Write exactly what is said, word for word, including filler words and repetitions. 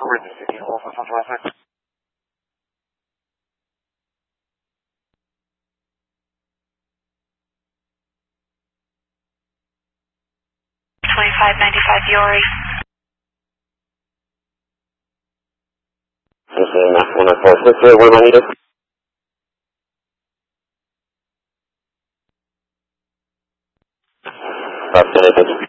Windy City, Alpha Sunrise. twenty-five ninety-five Yori. Okay, Max one oh four six zero, where do I need it? About ten,